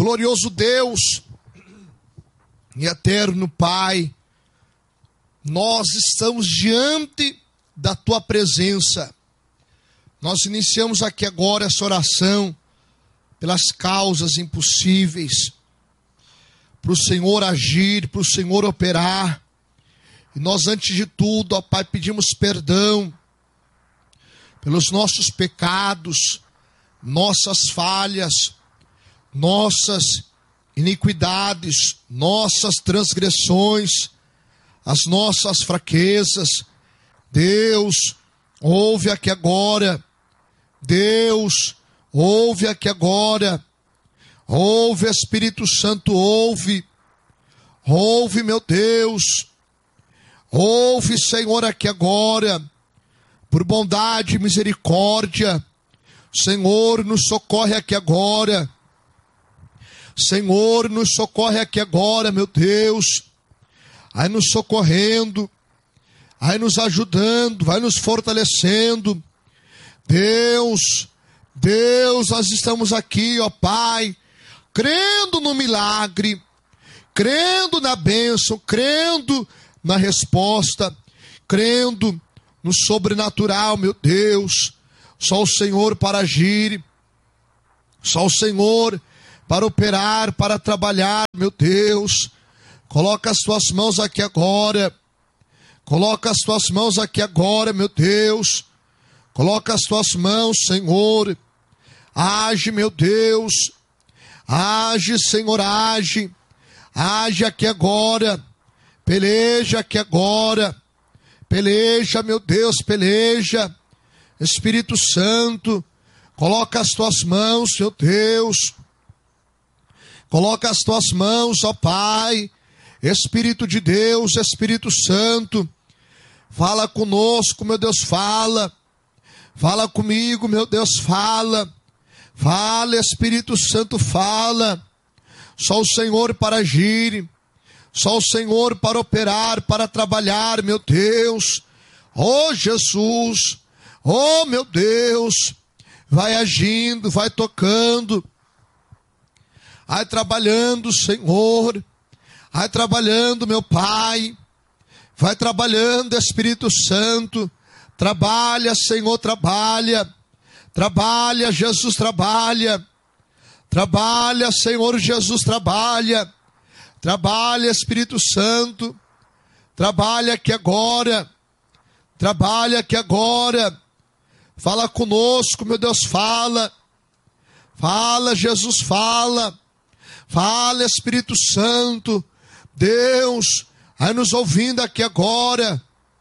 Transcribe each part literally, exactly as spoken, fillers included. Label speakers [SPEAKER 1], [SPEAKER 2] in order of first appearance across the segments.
[SPEAKER 1] Glorioso Deus e eterno Pai, nós estamos diante da Tua presença. Nós iniciamos aqui agora essa oração pelas causas impossíveis, para o Senhor agir, para o Senhor operar. E nós, antes de tudo, ó Pai, pedimos perdão pelos nossos pecados, nossas falhas, nossas iniquidades, nossas transgressões, as nossas fraquezas. Deus, ouve aqui agora. Deus, ouve aqui agora. Ouve, Espírito Santo, ouve. Ouve, meu Deus. Ouve, Senhor, aqui agora. Por bondade e misericórdia, Senhor, nos socorre aqui agora. Senhor, nos socorre aqui agora, meu Deus. Vai nos socorrendo, vai nos ajudando, vai nos fortalecendo. Deus, Deus, nós estamos aqui, ó Pai, crendo no milagre, crendo na bênção, crendo na resposta, crendo no sobrenatural, meu Deus. Só o Senhor para agir, só o Senhor para operar, para trabalhar, meu Deus. Coloca as tuas mãos aqui agora. Coloca as tuas mãos aqui agora, meu Deus. Coloca as tuas mãos, Senhor. Age, meu Deus. Age, Senhor, age. Age aqui agora. Peleja aqui agora. Peleja, meu Deus, peleja. Espírito Santo, coloca as tuas mãos, meu Deus. Coloca as tuas mãos, ó Pai. Espírito de Deus, Espírito Santo, fala conosco, meu Deus, fala. Fala comigo, meu Deus, fala. Fala, Espírito Santo, fala. Só o Senhor para agir. Só o Senhor para operar, para trabalhar, meu Deus. Oh, Jesus. Oh, meu Deus. Vai agindo, vai tocando. Vai trabalhando, Senhor. Vai trabalhando, meu Pai. Vai trabalhando, Espírito Santo. Trabalha, Senhor, trabalha. Trabalha, Jesus, trabalha. Trabalha, Senhor Jesus, trabalha. Trabalha, Espírito Santo. Trabalha aqui agora. Trabalha aqui agora. Fala conosco, meu Deus, fala. Fala, Jesus, fala. Fala, Espírito Santo. Deus, vai nos ouvindo aqui agora.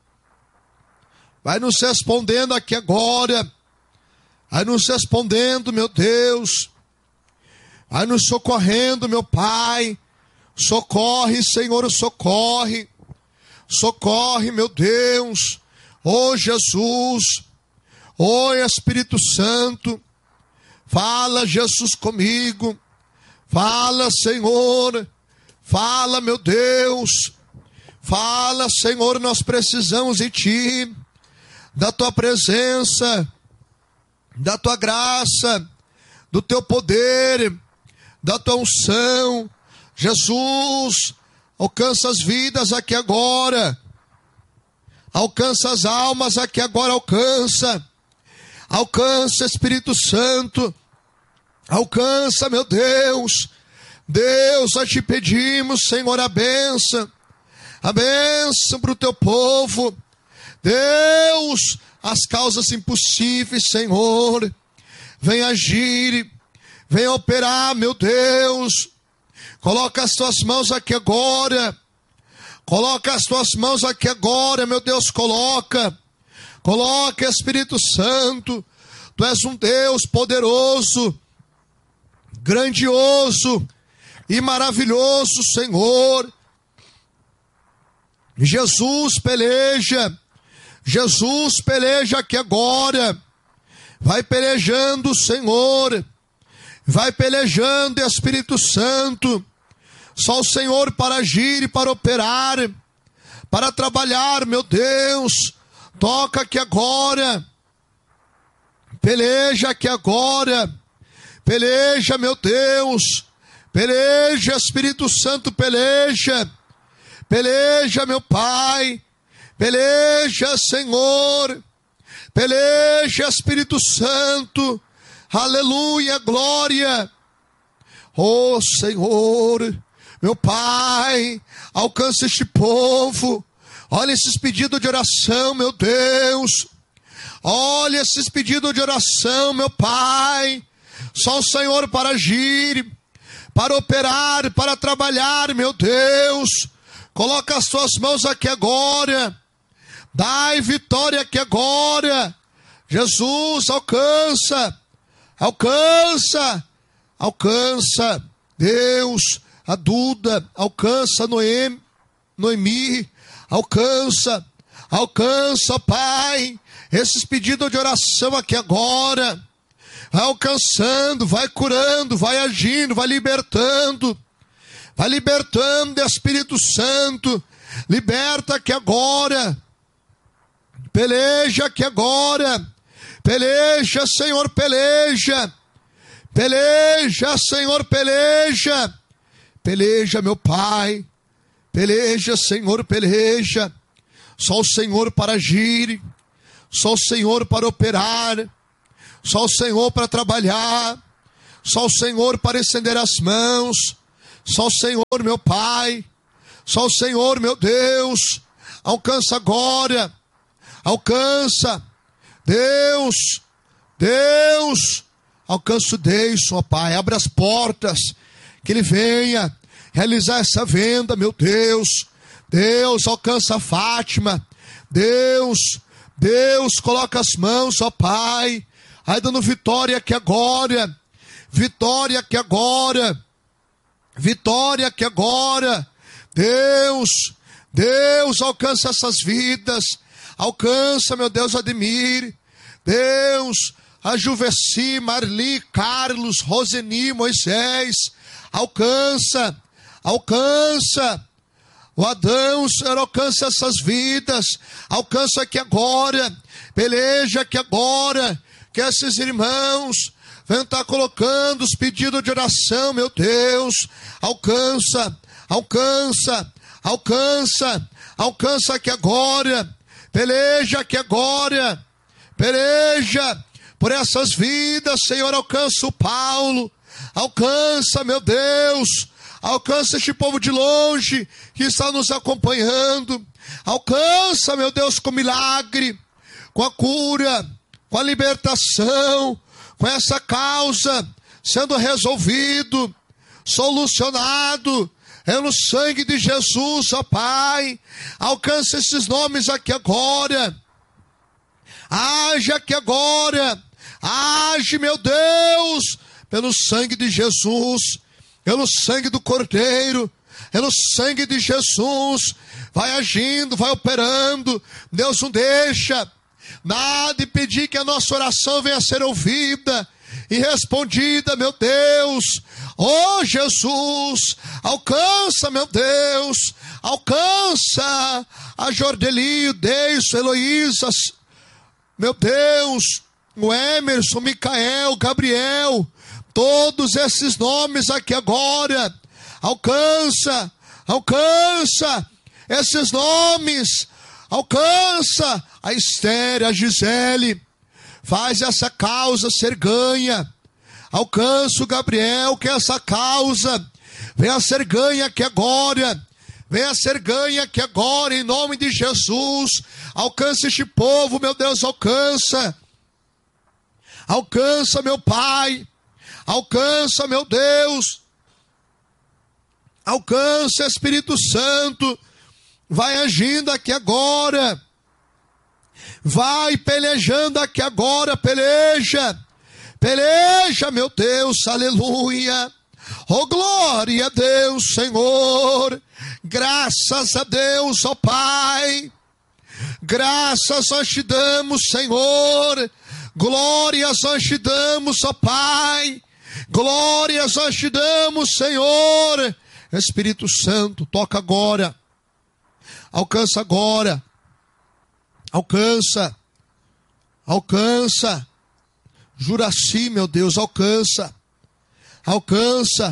[SPEAKER 1] Vai nos respondendo aqui agora. Vai nos respondendo, meu Deus. Vai nos socorrendo, meu Pai. Socorre, Senhor, socorre. Socorre, meu Deus. Oh, Jesus. Oh, Espírito Santo. Fala, Jesus, comigo. Fala, Senhor. Fala, meu Deus. Fala, Senhor, nós precisamos de Ti. Da Tua presença. Da Tua graça. Do Teu poder. Da Tua unção. Jesus, alcança as vidas aqui agora. Alcança as almas aqui agora, alcança. Alcança, Espírito Santo. Alcança, meu Deus. Deus, nós te pedimos, Senhor, a bênção. A bênção para o teu povo. Deus, as causas impossíveis, Senhor. Vem agir. Vem operar, meu Deus. Coloca as tuas mãos aqui agora. Coloca as tuas mãos aqui agora, meu Deus, coloca. Coloca, Espírito Santo. Tu és um Deus poderoso, grandioso e maravilhoso, Senhor. Jesus, peleja. Jesus, peleja aqui agora. Vai pelejando, Senhor. Vai pelejando, Espírito Santo. Só o Senhor para agir e para operar, para trabalhar, meu Deus. Toca aqui agora. Peleja aqui agora. Peleja, meu Deus. Peleja, Espírito Santo, peleja. Peleja, meu Pai. Peleja, Senhor. Peleja, Espírito Santo. Aleluia, glória. Oh, Senhor, meu Pai, alcança este povo. Olha esses pedidos de oração, meu Deus. Olha esses pedidos de oração, meu Pai. Só o Senhor para agir, para operar, para trabalhar, meu Deus. Coloca as tuas mãos aqui agora. Dai vitória aqui agora. Jesus, alcança. Alcança. Alcança. Deus, a Duda. Alcança Noemi. Noemi. Alcança. Alcança, Pai. Esses pedidos de oração aqui agora. Vai alcançando, vai curando, vai agindo, vai libertando. Vai libertando, Espírito Santo. Liberta aqui agora. Peleja aqui agora. Peleja, Senhor, peleja. Peleja, Senhor, peleja. Peleja, meu Pai. Peleja, Senhor, peleja. Só o Senhor para agir. Só o Senhor para operar. Só o Senhor para trabalhar. Só o Senhor para estender as mãos. Só o Senhor, meu Pai. Só o Senhor, meu Deus. Alcança agora. Alcança. Deus. Deus. Alcança o Deus, ó Pai. Abre as portas. Que Ele venha realizar essa venda, meu Deus. Deus, alcança a Fátima. Deus. Deus, coloca as mãos, ó Pai. Aí dando vitória aqui agora. Vitória aqui agora. Vitória aqui agora. Deus, Deus, alcança essas vidas. Alcança, meu Deus, Ademir. Deus, a Juveci, Marli, Carlos, Roseni, Moisés. Alcança, alcança. O Adão, Senhor, alcança essas vidas. Alcança aqui agora. Peleja aqui agora. Que esses irmãos venham estar colocando os pedidos de oração, meu Deus. Alcança, alcança, alcança. Alcança aqui agora. Peleja aqui agora. Peleja por essas vidas, Senhor. Alcança o Paulo. Alcança, meu Deus. Alcança este povo de longe que está nos acompanhando. Alcança, meu Deus, com milagre, com a cura, com a libertação, com essa causa sendo resolvido, solucionado, é no sangue de Jesus, ó Pai. Alcança esses nomes aqui agora. Age aqui agora. Age, meu Deus, pelo sangue de Jesus, pelo sangue do Cordeiro, pelo sangue de Jesus. Vai agindo, vai operando. Deus não deixa nada impedir que a nossa oração venha a ser ouvida e respondida, meu Deus. Oh, Jesus, alcança, meu Deus, alcança a Jordelio, Deison, Heloísa, meu Deus, o Emerson, o Micael, o Gabriel, todos esses nomes aqui agora. Alcança, alcança esses nomes. Alcança a Esther, a Gisele. Faz essa causa ser ganha. Alcança o Gabriel, que essa causa venha ser ganha aqui agora. Venha ser ganha aqui agora, em nome de Jesus. Alcança este povo, meu Deus, alcança. Alcança, meu Pai. Alcança, meu Deus. Alcança, Espírito Santo. Vai agindo aqui agora. Vai pelejando aqui agora, peleja. Peleja, meu Deus, aleluia. Oh, glória a Deus, Senhor. Graças a Deus, ó Pai. Graças nós te damos, Senhor. Glórias nós te damos, ó Pai. Glórias nós te damos, Senhor. Espírito Santo, toca agora. Alcança agora. Alcança. Alcança. Juraci, meu Deus, alcança. Alcança.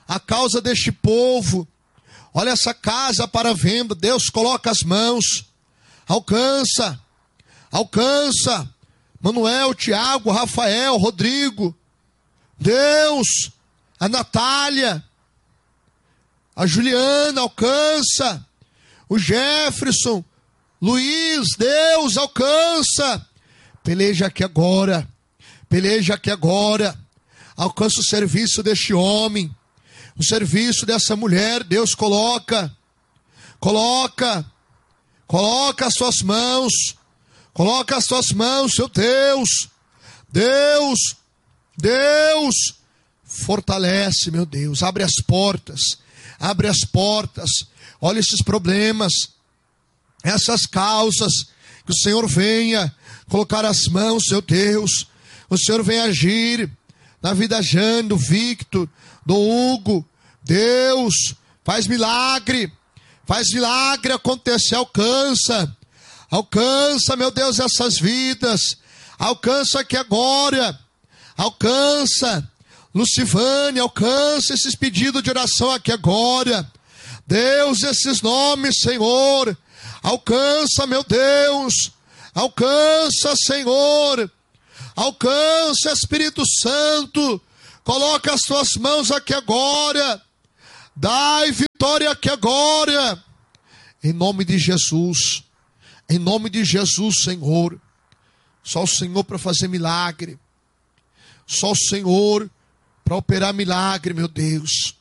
[SPEAKER 1] a causa deste povo. Olha essa casa para venda. Deus coloca as mãos. Alcança, alcança. Manuel, Tiago, Rafael, Rodrigo. Deus, a Natália, a Juliana, alcança. O Jefferson, Luiz, Deus, alcança. Peleja aqui agora. Peleja aqui agora. Alcança o serviço deste homem. O serviço dessa mulher. Deus coloca. Coloca. Coloca as suas mãos. Coloca as suas mãos, seu Deus. Deus. Deus. Fortalece, meu Deus. Abre as portas. Abre as portas. Olha esses problemas. Essas causas. Que o Senhor venha colocar as mãos, seu Deus. O Senhor venha agir na vida da Jane, do Victor, do Hugo. Deus, faz milagre. Faz milagre acontecer. Alcança. Alcança, meu Deus, essas vidas. Alcança aqui agora. Alcança. Lucivane, alcança esses pedidos de oração aqui agora. Deus, esses nomes, Senhor. Alcança, meu Deus. Alcança, Senhor. Alcança, Espírito Santo. Coloca as tuas mãos aqui agora. Dai vitória aqui agora. Em nome de Jesus. Em nome de Jesus, Senhor. Só o Senhor para fazer milagre. Só o Senhor para operar milagre, meu Deus.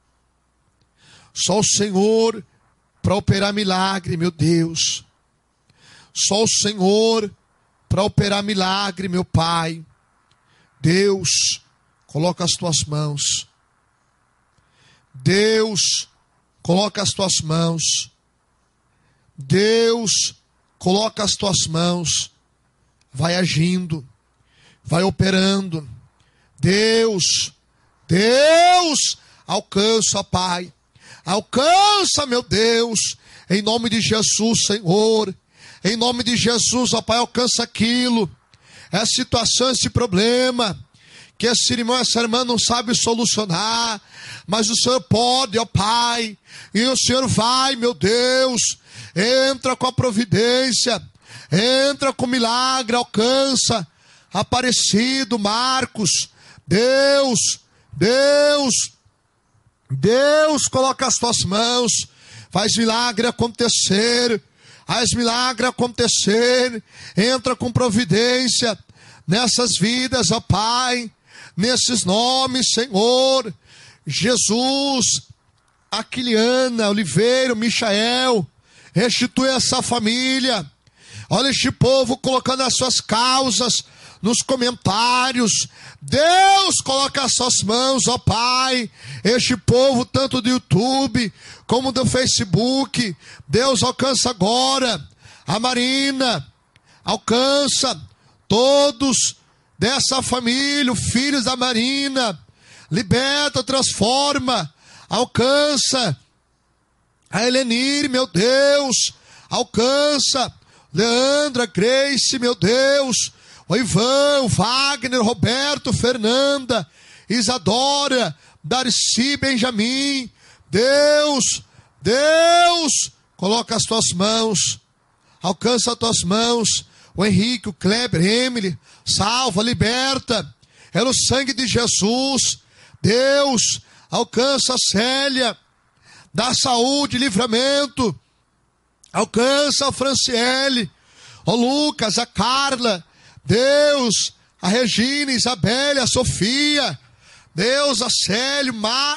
[SPEAKER 1] Só o Senhor para operar milagre, meu Deus. Só o Senhor para operar milagre, meu Pai. Deus, coloca as tuas mãos. Deus, coloca as tuas mãos. Deus, coloca as tuas mãos. Vai agindo, vai operando. Deus, Deus, alcança, Pai. Alcança, meu Deus, em nome de Jesus, Senhor. Em nome de Jesus, ó Pai, alcança aquilo. Essa situação, esse problema que esse irmão, essa irmã não sabe solucionar, mas o Senhor pode, ó Pai. E o Senhor vai, meu Deus. Entra com a providência. Entra com milagre, alcança. Aparecido, Marcos. Deus, Deus, Deus, coloca as tuas mãos. Faz milagre acontecer. Faz milagre acontecer. Entra com providência nessas vidas, ó Pai. Nesses nomes, Senhor. Jesus, Aquiliana, Oliveira, Michael. Restitui essa família. Olha este povo colocando as suas causas nos comentários. Deus, coloca as suas mãos, ó Pai. Este povo, tanto do YouTube como do Facebook. Deus, alcança agora. A Marina, alcança todos dessa família, filhos da Marina. Liberta, transforma, alcança. A Helenir, meu Deus, alcança. Leandra, Grace, meu Deus. O Ivan, o Wagner, Roberto, Fernanda, Isadora, Darcy, Benjamin. Deus, Deus, coloca as tuas mãos. Alcança as tuas mãos. O Henrique, o Kleber, Emily, salva, liberta. É no sangue de Jesus. Deus, alcança a Célia. Dá saúde, livramento. Alcança a Franciele. O Lucas, a Carla. Deus, a Regina, a Isabelle, a Sofia. Deus, a Célio, Ma,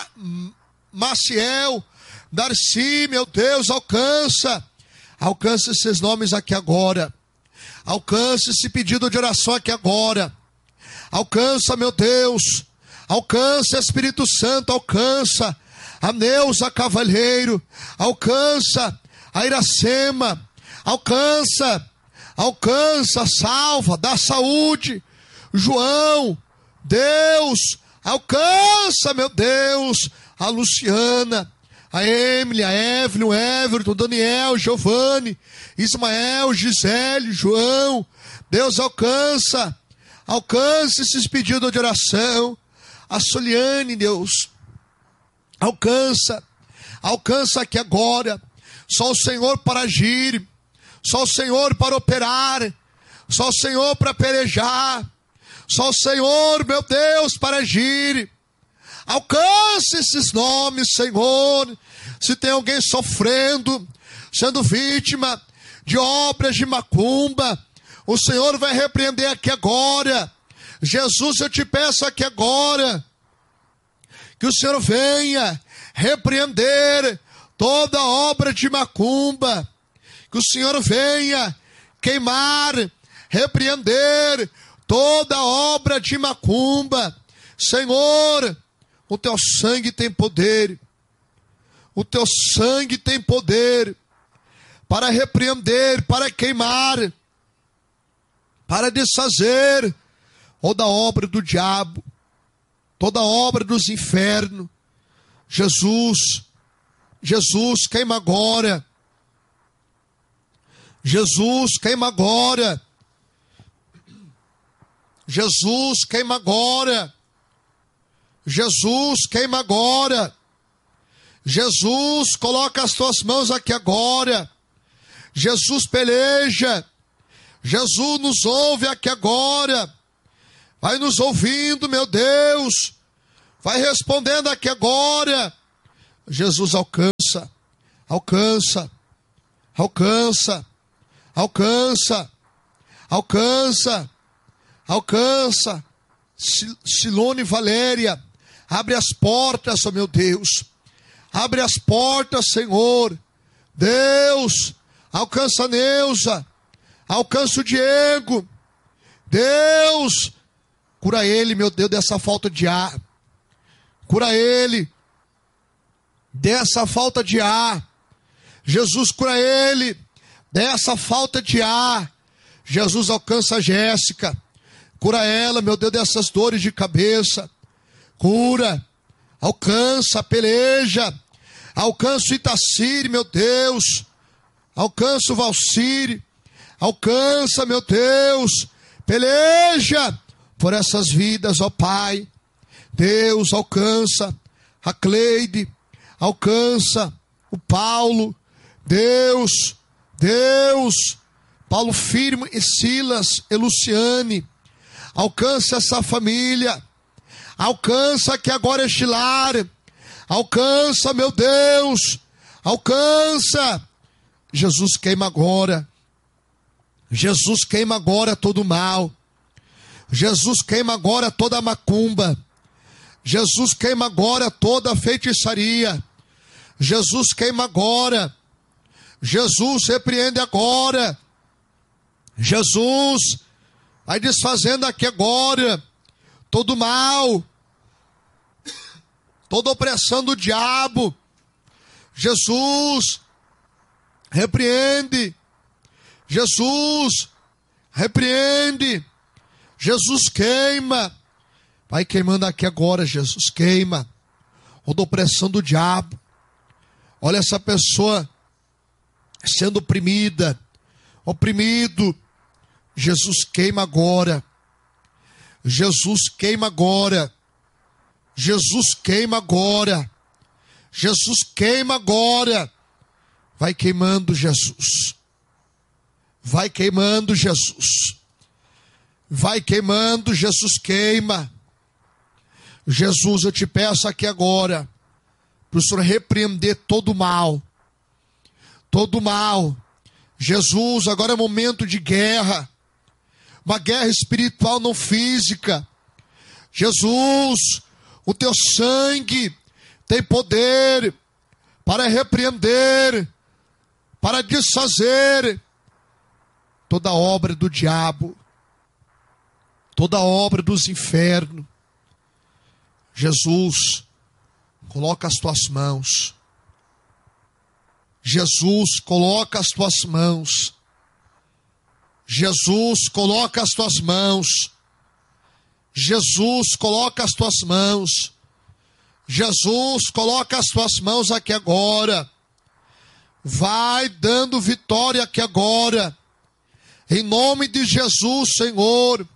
[SPEAKER 1] Maciel, Darcy, meu Deus, alcança. Alcança esses nomes aqui agora. Alcança esse pedido de oração aqui agora. Alcança, meu Deus. Alcança, Espírito Santo, alcança. A Neuza Cavalheiro, alcança. A Iracema, alcança. Alcança, salva, dá saúde. João, Deus, alcança, meu Deus. A Luciana, a Emily, a Evelyn, o Everton, o Daniel, o Giovanni, Ismael, Gisele, João. Deus, alcança. Alcança esses pedidos de oração. A Soliane, Deus. Alcança, alcança aqui agora. Só o Senhor para agir, só o Senhor para operar, só o Senhor para pelejar, só o Senhor, meu Deus, para agir. Alcance esses nomes, Senhor. Se tem alguém sofrendo, sendo vítima de obras de macumba, o Senhor vai repreender aqui agora. Jesus, eu te peço aqui agora, que o Senhor venha repreender toda obra de macumba, que o Senhor venha queimar, repreender toda obra de macumba. Senhor, o teu sangue tem poder, o teu sangue tem poder para repreender, para queimar, para desfazer toda obra do diabo, toda obra dos infernos. Jesus, Jesus, queima agora. Jesus, queima agora. Jesus, queima agora. Jesus, queima agora. Jesus, coloca as tuas mãos aqui agora. Jesus, peleja. Jesus, nos ouve aqui agora. Vai nos ouvindo, meu Deus. Vai respondendo aqui agora. Jesus, alcança, alcança, alcança, alcança, alcança, alcança. Silone Valéria, abre as portas, ó meu Deus. Abre as portas, Senhor. Deus, alcança a Neuza, alcança o Diego. Deus, cura ele, meu Deus, dessa falta de ar. Cura ele dessa falta de ar. Jesus, cura ele dessa falta de ar. Jesus, alcança a Jéssica. Cura ela, meu Deus, dessas dores de cabeça. Cura, alcança, peleja. Alcança o Itacire, meu Deus. Alcança o Valcire. Alcança, meu Deus. Peleja por essas vidas, ó Pai. Deus, alcança a Cleide, alcança o Paulo. Deus, Deus, Paulo Firmo e Silas e Luciane, alcança essa família, alcança que agora este lar, alcança, meu Deus, alcança. Jesus, queima agora. Jesus, queima agora todo o mal. Jesus, queima agora toda a macumba. Jesus, queima agora toda a feitiçaria. Jesus, queima agora. Jesus, repreende agora. Jesus, vai desfazendo aqui agora todo mal, toda opressão do diabo. Jesus, repreende. Jesus, repreende. Jesus, queima. Vai queimando aqui agora, Jesus, queima toda opressão do diabo. Olha essa pessoa sendo oprimida, oprimido. Jesus, queima agora. Jesus, queima agora. Jesus, queima agora. Jesus, queima agora. Vai queimando, Jesus. Vai queimando, Jesus. Vai queimando, Jesus, queima. Jesus, eu te peço aqui agora, para o Senhor repreender todo o mal, todo o mal. Jesus, agora é momento de guerra, uma guerra espiritual, não física. Jesus, o teu sangue tem poder para repreender, para desfazer toda obra do diabo, toda obra dos infernos. Jesus, coloca as tuas mãos. Jesus, coloca as tuas mãos. Jesus, coloca as tuas mãos. Jesus, coloca as tuas mãos. Jesus, coloca as tuas mãos aqui agora. Vai dando vitória aqui agora. Em nome de Jesus, Senhor.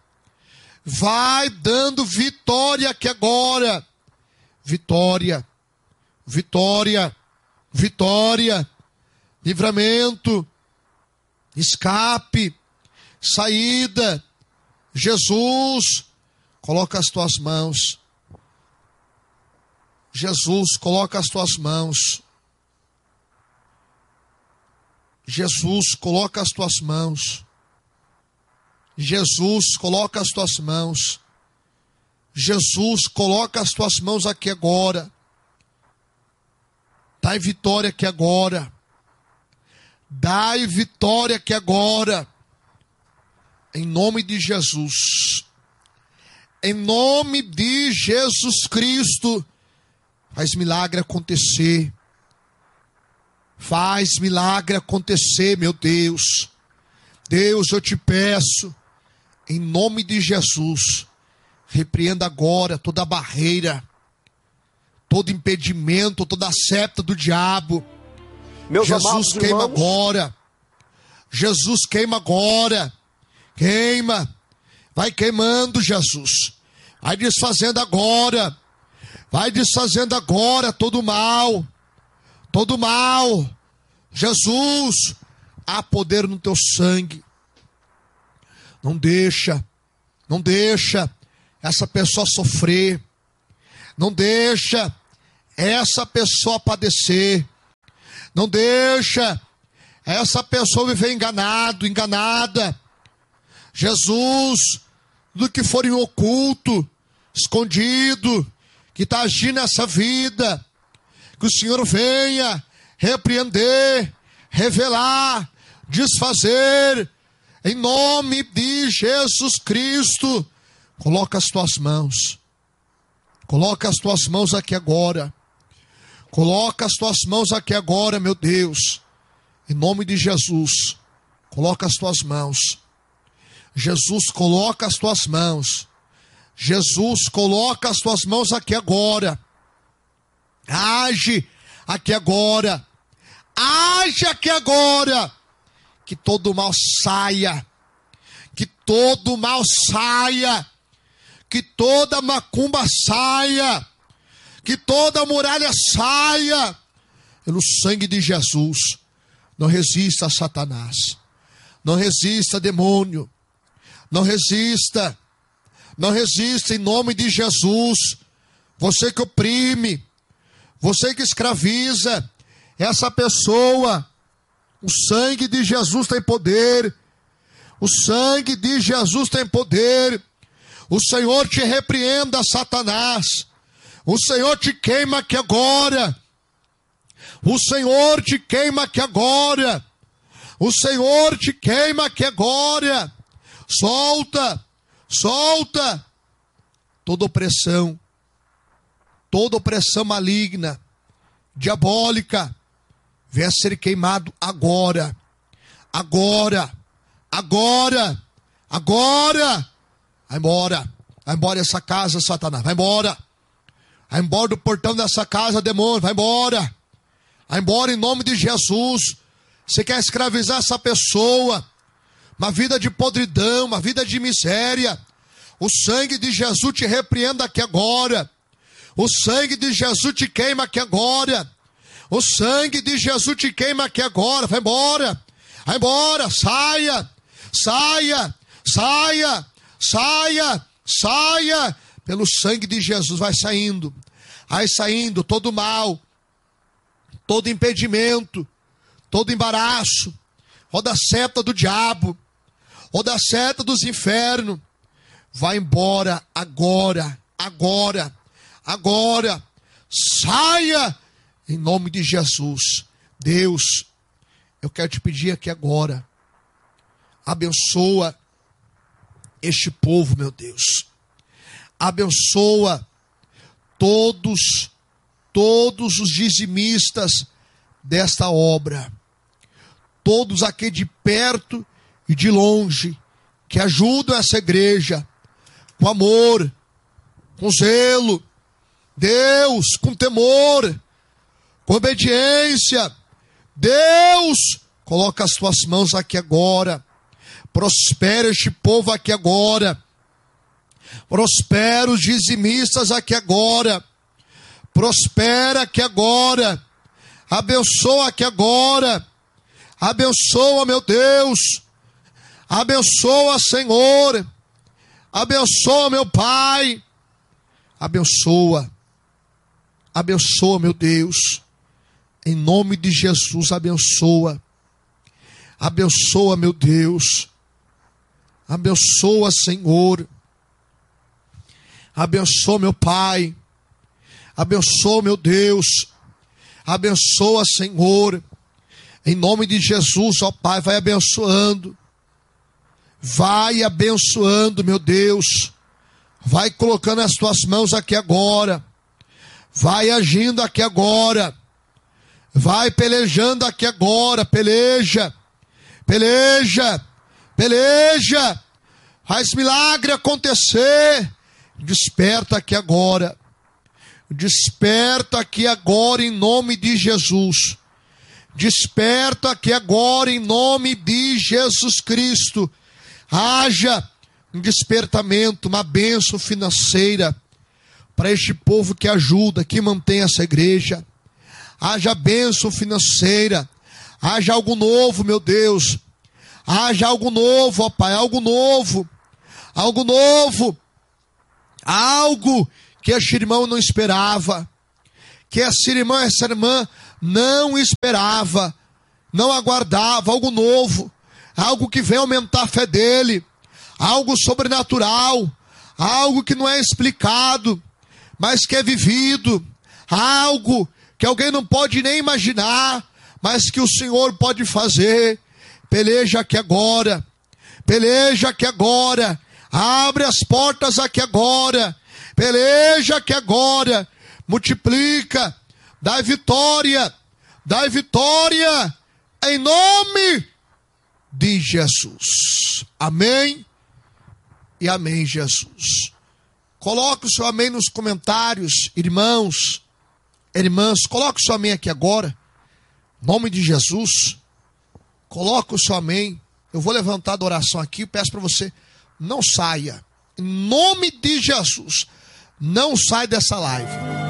[SPEAKER 1] Vai dando vitória aqui agora. Vitória, vitória, vitória, livramento, escape, saída. Jesus, coloca as tuas mãos. Jesus, coloca as tuas mãos. Jesus, coloca as tuas mãos. Jesus, coloca as tuas mãos. Jesus, coloca as tuas mãos aqui agora. Dai vitória aqui agora. Dai vitória aqui agora. Em nome de Jesus. Em nome de Jesus Cristo. Faz milagre acontecer. Faz milagre acontecer, meu Deus. Deus, eu te peço, em nome de Jesus, repreenda agora toda barreira, todo impedimento, toda seta do diabo.
[SPEAKER 2] Meus
[SPEAKER 1] Jesus, queima
[SPEAKER 2] irmãos,
[SPEAKER 1] agora. Jesus, queima agora. Queima. Vai queimando, Jesus. Vai desfazendo agora. Vai desfazendo agora todo mal. Todo mal. Jesus, há poder no teu sangue. Não deixa. Não deixa essa pessoa sofrer. Não deixa essa pessoa padecer. Não deixa essa pessoa viver enganado, enganada. Jesus, do que for em oculto, escondido, que está agindo nessa vida, que o Senhor venha repreender, revelar, desfazer, em nome de Jesus Cristo. Coloca as tuas mãos, coloca as tuas mãos aqui agora, coloca as tuas mãos aqui agora, meu Deus, em nome de Jesus. Coloca as tuas mãos. Jesus, coloca as tuas mãos. Jesus, coloca as tuas mãos aqui agora. Age aqui agora. Age aqui agora. Que todo mal saia. Que todo mal saia. Que toda macumba saia. Que toda muralha saia. Pelo sangue de Jesus. Não resista a Satanás. Não resista, demônio. Não resista. Não resista em nome de Jesus. Você que oprime, você que escraviza essa pessoa, o sangue de Jesus tem poder. O sangue de Jesus tem poder. O Senhor te repreenda, Satanás. O Senhor te queima aqui agora. O Senhor te queima aqui agora. O Senhor te queima aqui agora. Solta, solta toda opressão, toda opressão maligna, diabólica, venha ser queimado agora, agora, agora, agora. Vai embora, vai embora essa casa, Satanás, vai embora, vai embora do portão dessa casa, demônio, vai embora, vai embora em nome de Jesus. Você quer escravizar essa pessoa, uma vida de podridão, uma vida de miséria, o sangue de Jesus te repreenda aqui agora. O sangue de Jesus te queima aqui agora. O sangue de Jesus te queima aqui agora. Vai embora, vai embora, saia, saia, saia, saia, saia. Pelo sangue de Jesus vai saindo, vai saindo todo mal, todo impedimento, todo embaraço, toda seta do diabo, toda seta dos infernos, vai embora agora, agora, agora, saia, em nome de Jesus. Deus, eu quero te pedir aqui agora, abençoa este povo, meu Deus, abençoa todos, todos os dizimistas desta obra, todos aqui de perto e de longe, que ajudam essa igreja, com amor, com zelo, Deus, com temor, com obediência. Deus, coloca as tuas mãos aqui agora, prospera este povo aqui agora, prospera os dizimistas aqui agora, Prospera aqui agora. Abençoa aqui agora. Abençoa, meu Deus. Abençoa, Senhor. Abençoa, meu Pai. Abençoa. Abençoa, meu Deus. Em nome de Jesus, abençoa. Abençoa, meu Deus. Abençoa, Senhor. Abençoa, meu Pai. Abençoa, meu Deus. Abençoa, Senhor. Em nome de Jesus, ó Pai, vai abençoando. Vai abençoando, meu Deus. Vai colocando as tuas mãos aqui agora. Vai agindo aqui agora. Vai pelejando aqui agora. Peleja. Peleja. Peleja. Faz milagre acontecer. Desperta aqui agora. Desperta aqui agora em nome de Jesus. Desperta aqui agora em nome de Jesus Cristo. Haja um despertamento, uma bênção financeira para este povo que ajuda, que mantém essa igreja. Haja bênção financeira. Haja algo novo, meu Deus. Haja algo novo, ó Pai, algo novo. Algo novo. Algo que este irmão não esperava. Que esse irmão, essa irmã não esperava. Não aguardava. Algo novo. Algo que vem aumentar a fé dele. Algo sobrenatural. Algo que não é explicado, mas que é vivido. Algo que alguém não pode nem imaginar, mas que o Senhor pode fazer. Peleja aqui agora. Peleja aqui agora. Abre as portas aqui agora. Peleja aqui agora. Multiplica. Dai vitória. Dai vitória. Em nome de Jesus. Amém. E amém, Jesus. Coloque o seu amém nos comentários, irmãos, irmãs. Coloque o seu amém aqui agora. Em nome de Jesus. Coloque o seu amém. Eu vou levantar a oração aqui. Peço para você, não saia. Em nome de Jesus. Não sai dessa live.